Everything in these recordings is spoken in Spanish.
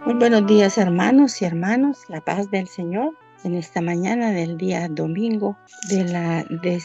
Muy buenos días, hermanos y hermanas, la paz del Señor en esta mañana del día domingo de la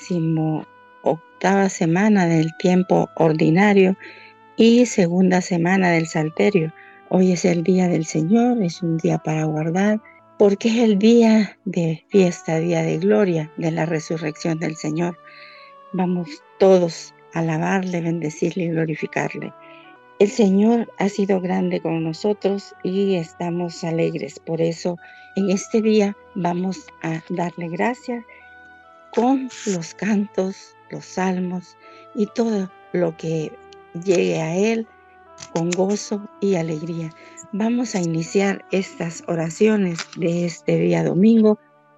18ª semana del tiempo ordinario y segunda semana del Salterio. Hoy es el día del Señor, es un día para guardar, porque es el día de fiesta, día de gloria de la resurrección del Señor. Vamos todos a alabarle, bendecirle y glorificarle. El Señor ha sido grande con nosotros y estamos alegres. Por eso, en este día vamos a darle gracias con los cantos, los salmos y todo lo que llegue a Él con gozo y alegría. Vamos a iniciar estas oraciones de este día domingo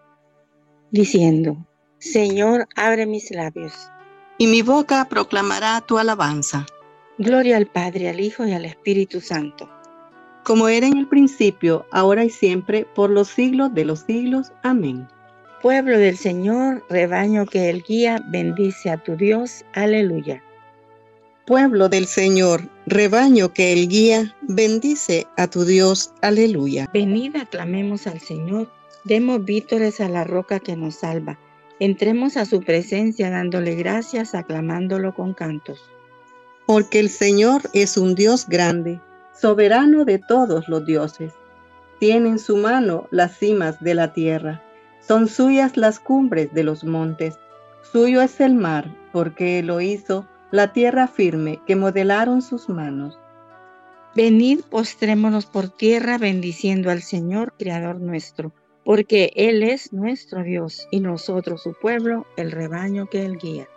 diciendo: Señor, abre mis labios, y mi boca proclamará tu alabanza. Gloria al Padre, al Hijo y al Espíritu Santo. Como era en el principio, ahora y siempre, por los siglos de los siglos. Amén. Pueblo del Señor, rebaño que Él guía, bendice a tu Dios. Aleluya. Pueblo del Señor, rebaño que Él guía, bendice a tu Dios. Aleluya. Venid, aclamemos al Señor, demos vítores a la roca que nos salva. Entremos a su presencia dándole gracias, aclamándolo con cantos. Porque el Señor es un Dios grande, soberano de todos los dioses. Tiene en su mano las cimas de la tierra, son suyas las cumbres de los montes. Suyo es el mar, porque Él lo hizo, la tierra firme que modelaron sus manos. Venid, postrémonos por tierra, bendiciendo al Señor, Creador nuestro, porque Él es nuestro Dios y nosotros su pueblo, el rebaño que Él guía.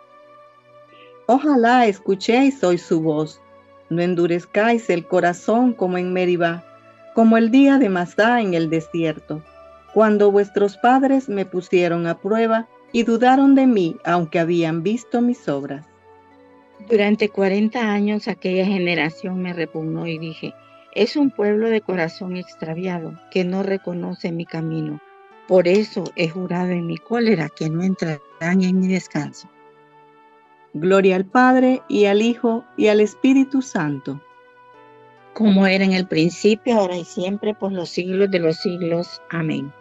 Ojalá escuchéis hoy su voz, no endurezcáis el corazón como en Meribá, como el día de Masá en el desierto, cuando vuestros padres me pusieron a prueba y dudaron de mí, aunque habían visto mis obras. Durante 40 años aquella generación me repugnó y dije: es un pueblo de corazón extraviado que no reconoce mi camino. Por eso he jurado en mi cólera que no entrarán en mi descanso. Gloria al Padre, y al Hijo, y al Espíritu Santo. Como era en el principio, ahora y siempre, por los siglos de los siglos. Amén.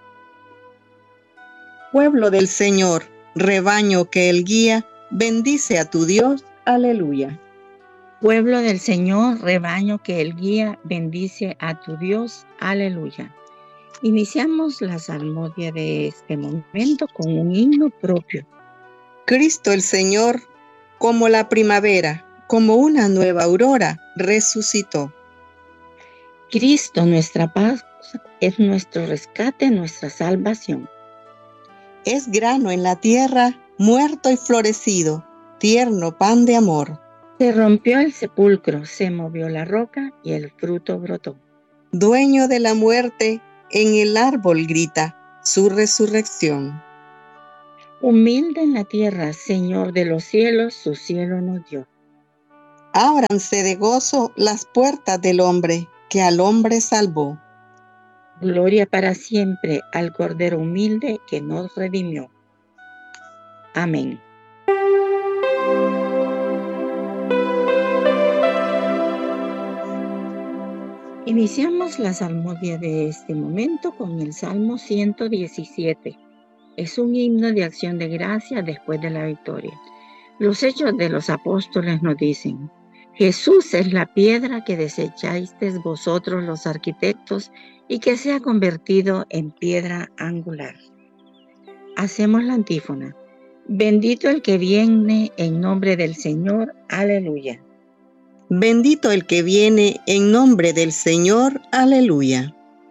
Pueblo del Señor, rebaño que Él guía, bendice a tu Dios. Aleluya. Pueblo del Señor, rebaño que Él guía, bendice a tu Dios. Aleluya. Iniciamos la salmodia de este momento con un himno propio. Cristo el Señor, como la primavera, como una nueva aurora, resucitó. Cristo, nuestra paz, es nuestro rescate, nuestra salvación. Es grano en la tierra, muerto y florecido, tierno pan de amor. Se rompió el sepulcro, se movió la roca y el fruto brotó. Dueño de la muerte, en el árbol grita su resurrección. Humilde en la tierra, Señor de los cielos, su cielo nos dio. Ábranse de gozo las puertas del hombre, que al hombre salvó. Gloria para siempre al Cordero humilde que nos redimió. Amén. Iniciamos la salmodia de este momento con el Salmo 117. Es un himno de acción de gracia después de la victoria. Los hechos de los apóstoles nos dicen: Jesús es la piedra que desechasteis vosotros los arquitectos y que se ha convertido en piedra angular. Hacemos la antífona. Bendito el que viene en nombre del Señor. Aleluya. Bendito el que viene en nombre del Señor. Aleluya.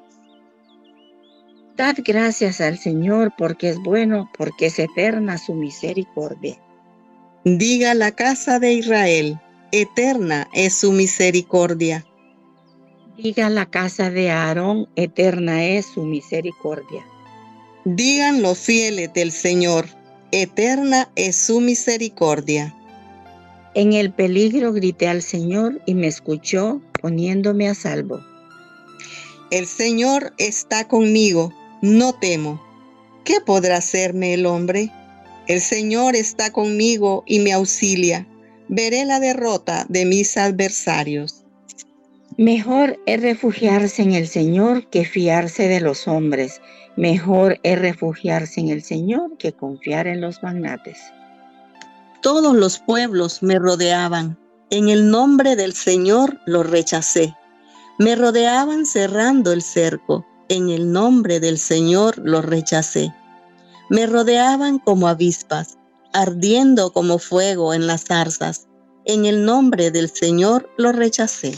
Dad gracias al Señor porque es bueno, porque es eterna su misericordia. Diga la casa de Israel, eterna es su misericordia. Diga la casa de Aarón, eterna es su misericordia. Digan los fieles del Señor, eterna es su misericordia. En el peligro grité al Señor y me escuchó, poniéndome a salvo. El Señor está conmigo, no temo. ¿Qué podrá hacerme el hombre? El Señor está conmigo y me auxilia. Veré la derrota de mis adversarios. Mejor es refugiarse en el Señor que fiarse de los hombres. Mejor es refugiarse en el Señor que confiar en los magnates. Todos los pueblos me rodeaban. En el nombre del Señor los rechacé. Me rodeaban cerrando el cerco. En el nombre del Señor los rechacé. Me rodeaban como avispas, ardiendo como fuego en las zarzas. En el nombre del Señor los rechacé.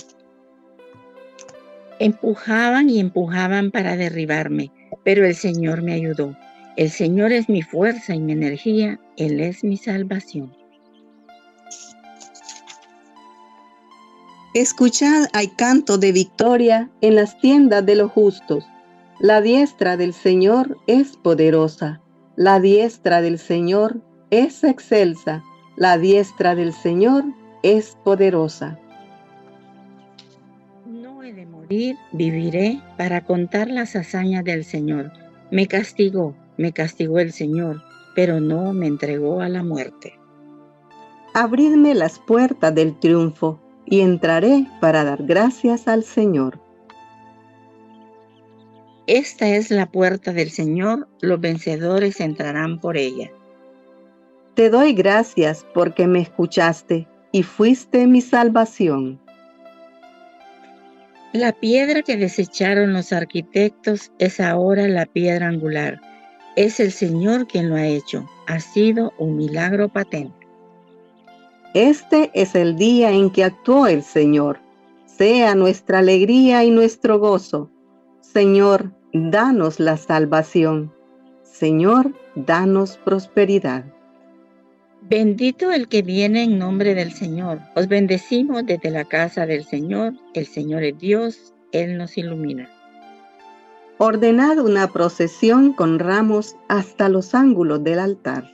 Empujaban y empujaban para derribarme, pero el Señor me ayudó. El Señor es mi fuerza y mi energía, Él es mi salvación. Escuchad hay canto de victoria en las tiendas de los justos. La diestra del Señor es poderosa. La diestra del Señor es excelsa. La diestra del Señor es poderosa. No he de morir, viviré para contar las hazañas del Señor. Me castigó el Señor, pero no me entregó a la muerte. Abridme las puertas del triunfo y entraré para dar gracias al Señor. Esta es la puerta del Señor, los vencedores entrarán por ella. Te doy gracias porque me escuchaste y fuiste mi salvación. La piedra que desecharon los arquitectos es ahora la piedra angular. Es el Señor quien lo ha hecho. Ha sido un milagro patente. Este es el día en que actuó el Señor. Sea nuestra alegría y nuestro gozo. Señor, danos la salvación. Señor, danos prosperidad. Bendito el que viene en nombre del Señor. Os bendecimos desde la casa del Señor. El Señor es Dios, Él nos ilumina. Ordenad una procesión con ramos hasta los ángulos del altar.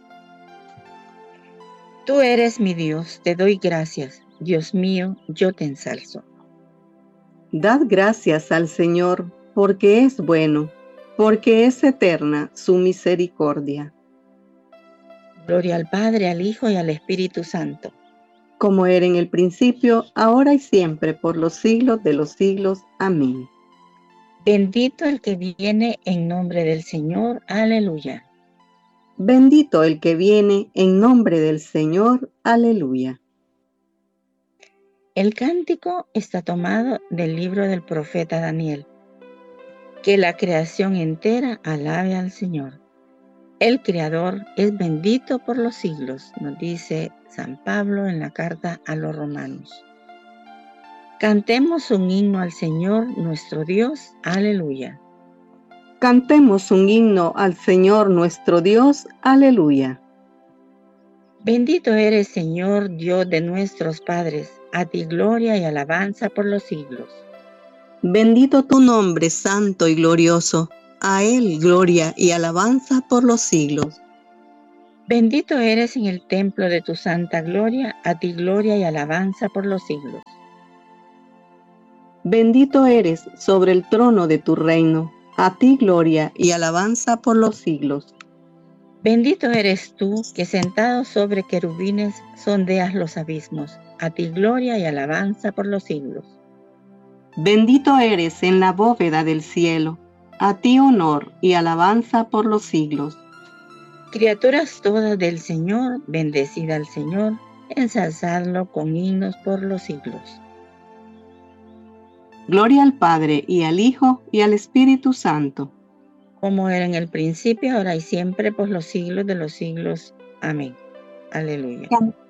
Tú eres mi Dios, te doy gracias. Dios mío, yo te ensalzo. Dad gracias al Señor, porque es bueno, porque es eterna su misericordia. Gloria al Padre, al Hijo y al Espíritu Santo. Como era en el principio, ahora y siempre, por los siglos de los siglos. Amén. Bendito el que viene en nombre del Señor. Aleluya. Bendito el que viene en nombre del Señor. Aleluya. El cántico está tomado del libro del profeta Daniel. Que la creación entera alabe al Señor. El Creador es bendito por los siglos, nos dice San Pablo en la carta a los romanos. Cantemos un himno al Señor nuestro Dios. Aleluya. Cantemos un himno al Señor nuestro Dios. Aleluya. Bendito eres, Señor, Dios de nuestros padres. A ti gloria y alabanza por los siglos. Bendito tu nombre, santo y glorioso. A Él gloria y alabanza por los siglos. Bendito eres en el templo de tu santa gloria. A ti gloria y alabanza por los siglos. Bendito eres sobre el trono de tu reino. A ti gloria y alabanza por los siglos. Bendito eres tú, que sentado sobre querubines sondeas los abismos. A ti gloria y alabanza por los siglos. Bendito eres en la bóveda del cielo. A ti honor y alabanza por los siglos. Criaturas todas del Señor, bendecida al Señor, ensalzadlo con himnos por los siglos. Gloria al Padre, y al Hijo, y al Espíritu Santo. Como era en el principio, ahora y siempre, por los siglos de los siglos. Amén. Aleluya.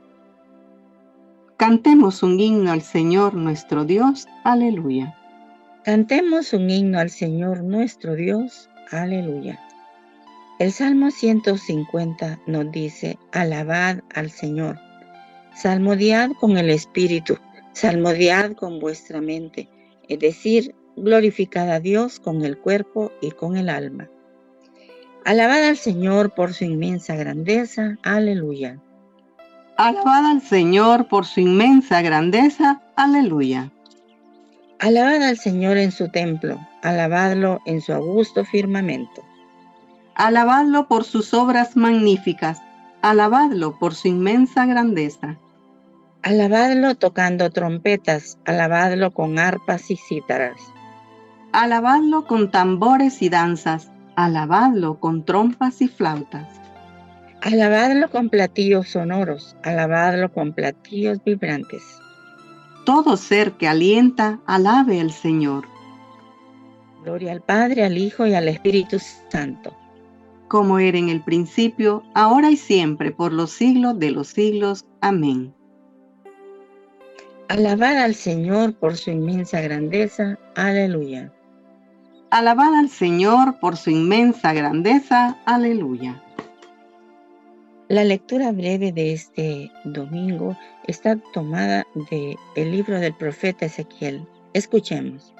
Cantemos un himno al Señor nuestro Dios. Aleluya. Cantemos un himno al Señor nuestro Dios. Aleluya. El Salmo 150 nos dice, alabad al Señor. Salmodiad con el Espíritu, salmodiad con vuestra mente, es decir, glorificad a Dios con el cuerpo y con el alma. Alabad al Señor por su inmensa grandeza. Aleluya. Alabad al Señor por su inmensa grandeza. Aleluya. Alabad al Señor en su templo, alabadlo en su augusto firmamento. Alabadlo por sus obras magníficas, alabadlo por su inmensa grandeza. Alabadlo tocando trompetas, alabadlo con arpas y cítaras. Alabadlo con tambores y danzas, alabadlo con trompas y flautas. Alabadlo con platillos sonoros, alabadlo con platillos vibrantes. Todo ser que alienta, alabe al Señor. Gloria al Padre, al Hijo y al Espíritu Santo. Como era en el principio, ahora y siempre, por los siglos de los siglos. Amén. Alabad al Señor por su inmensa grandeza. Aleluya. Alabad al Señor por su inmensa grandeza. Aleluya. La lectura breve de este domingo está tomada del libro del profeta Ezequiel. Escuchemos.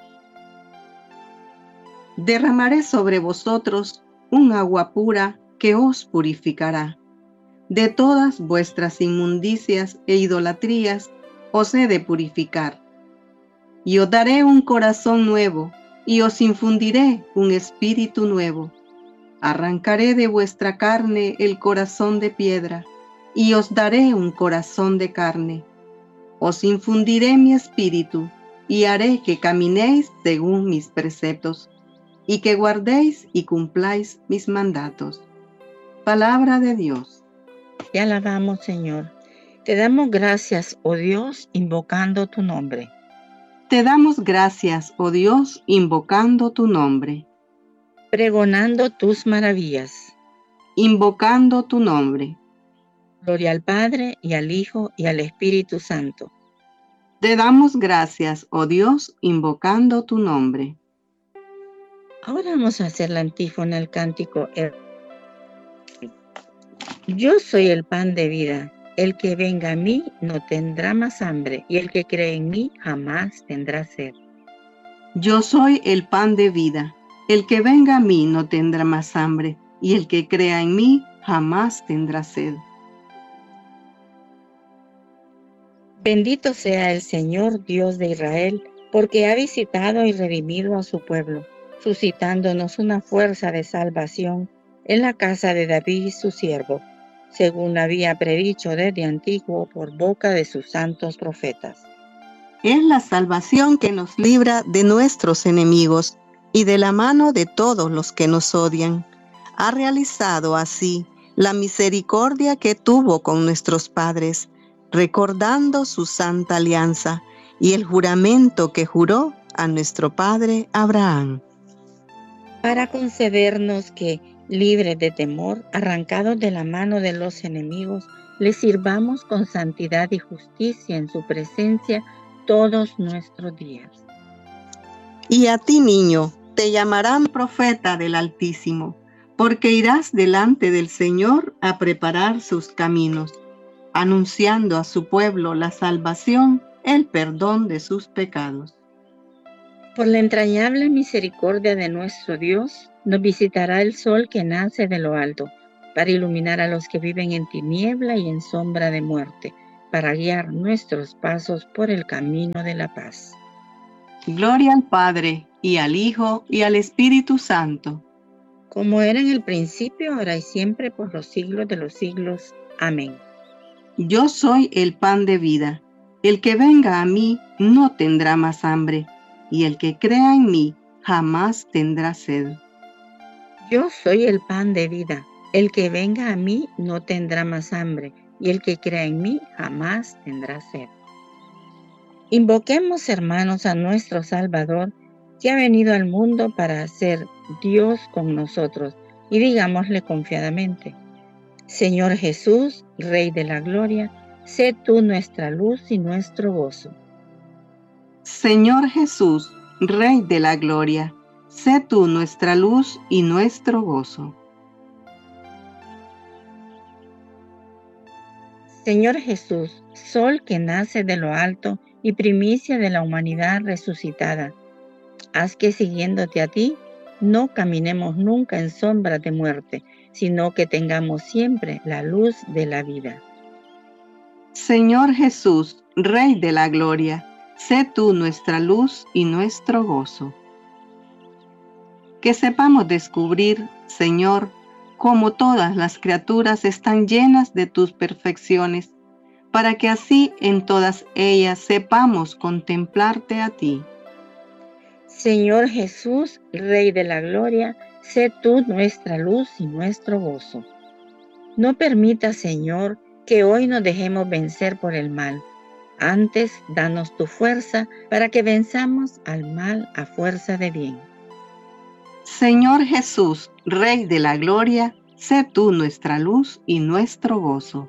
Derramaré sobre vosotros un agua pura que os purificará. De todas vuestras inmundicias e idolatrías os he de purificar. Y os daré un corazón nuevo, y os infundiré un espíritu nuevo. Arrancaré de vuestra carne el corazón de piedra, y os daré un corazón de carne. Os infundiré mi espíritu, y haré que caminéis según mis preceptos, y que guardéis y cumpláis mis mandatos. Palabra de Dios. Te alabamos, Señor. Te damos gracias, oh Dios, invocando tu nombre. Te damos gracias, oh Dios, invocando tu nombre. Pregonando tus maravillas. Invocando tu nombre. Gloria al Padre, y al Hijo, y al Espíritu Santo. Te damos gracias, oh Dios, invocando tu nombre. Ahora vamos a hacer la antífona, el cántico. Yo soy el pan de vida. El que venga a mí no tendrá más hambre, y el que cree en mí jamás tendrá sed. Yo soy el pan de vida. El que venga a mí no tendrá más hambre, y el que crea en mí jamás tendrá sed. Bendito sea el Señor Dios de Israel, porque ha visitado y redimido a su pueblo, suscitándonos una fuerza de salvación en la casa de David su siervo, según había predicho desde antiguo por boca de sus santos profetas. Es la salvación que nos libra de nuestros enemigos y de la mano de todos los que nos odian. Ha realizado así la misericordia que tuvo con nuestros padres, recordando su santa alianza y el juramento que juró a nuestro padre Abraham. Para concedernos que, libres de temor, arrancados de la mano de los enemigos, le sirvamos con santidad y justicia en su presencia todos nuestros días. Y a ti, niño, te llamarán profeta del Altísimo, porque irás delante del Señor a preparar sus caminos, anunciando a su pueblo la salvación, el perdón de sus pecados. Por la entrañable misericordia de nuestro Dios, nos visitará el sol que nace de lo alto, para iluminar a los que viven en tiniebla y en sombra de muerte, para guiar nuestros pasos por el camino de la paz. Gloria al Padre, y al Hijo, y al Espíritu Santo. Como era en el principio, ahora y siempre, por los siglos de los siglos. Amén. Yo soy el pan de vida. El que venga a mí no tendrá más hambre, y el que crea en mí jamás tendrá sed. Yo soy el pan de vida. El que venga a mí no tendrá más hambre, y el que crea en mí jamás tendrá sed. Invoquemos, hermanos, a nuestro Salvador, que ha venido al mundo para ser Dios con nosotros, y digámosle confiadamente: Señor Jesús, Rey de la Gloria, sé tú nuestra luz y nuestro gozo. Señor Jesús, Rey de la Gloria, sé tú nuestra luz y nuestro gozo. Señor Jesús, sol que nace de lo alto y primicia de la humanidad resucitada, haz que siguiéndote a ti, no caminemos nunca en sombras de muerte, sino que tengamos siempre la luz de la vida. Señor Jesús, Rey de la Gloria, sé tú nuestra luz y nuestro gozo. Que sepamos descubrir, Señor, cómo todas las criaturas están llenas de tus perfecciones, para que así en todas ellas sepamos contemplarte a ti. Señor Jesús, Rey de la Gloria, sé tú nuestra luz y nuestro gozo. No permitas, Señor, que hoy nos dejemos vencer por el mal. Antes, danos tu fuerza para que venzamos al mal a fuerza de bien. Señor Jesús, Rey de la Gloria, sé tú nuestra luz y nuestro gozo.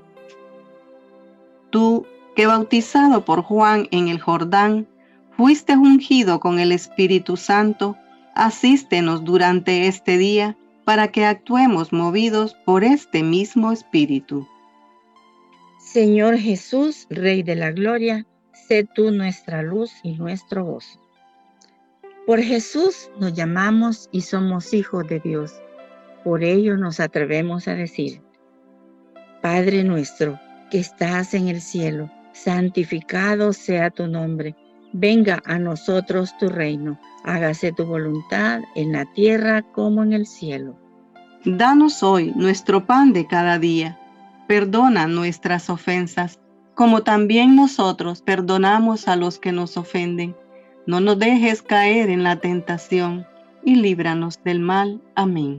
Tú, que bautizado por Juan en el Jordán, fuiste ungido con el Espíritu Santo, asístenos durante este día para que actuemos movidos por este mismo Espíritu. Señor Jesús, Rey de la Gloria, sé tú nuestra luz y nuestro gozo. Por Jesús nos llamamos y somos hijos de Dios. Por ello nos atrevemos a decir: Padre nuestro, que estás en el cielo, santificado sea tu nombre. Venga a nosotros tu reino. Hágase tu voluntad en la tierra como en el cielo. Danos hoy nuestro pan de cada día. Perdona nuestras ofensas, como también nosotros perdonamos a los que nos ofenden. No nos dejes caer en la tentación, y líbranos del mal. Amén.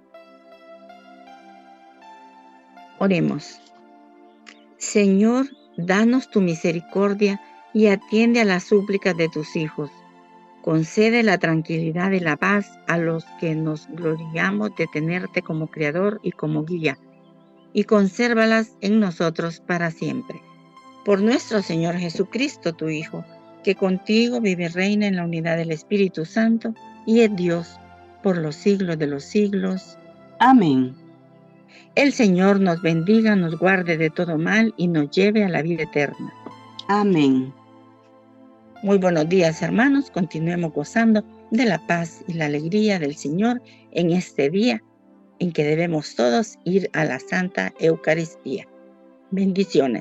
Oremos. Señor, danos tu misericordia y atiende a las súplicas de tus hijos. Concede la tranquilidad y la paz a los que nos gloriamos de tenerte como Creador y como Guía, y consérvalas en nosotros para siempre. Por nuestro Señor Jesucristo, tu Hijo, que contigo vive y reina en la unidad del Espíritu Santo, y es Dios por los siglos de los siglos. Amén. El Señor nos bendiga, nos guarde de todo mal y nos lleve a la vida eterna. Amén. Muy buenos días, hermanos. Continuemos gozando de la paz y la alegría del Señor en este día en que debemos todos ir a la Santa Eucaristía. Bendiciones.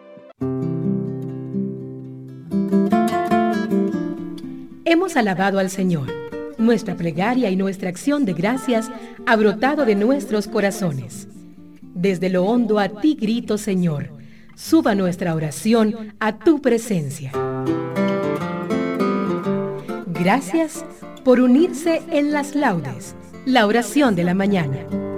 Hemos alabado al Señor. Nuestra plegaria y nuestra acción de gracias ha brotado de nuestros corazones. Desde lo hondo a ti grito, Señor. Suba nuestra oración a tu presencia. Gracias por unirse en las laudes, la oración de la mañana.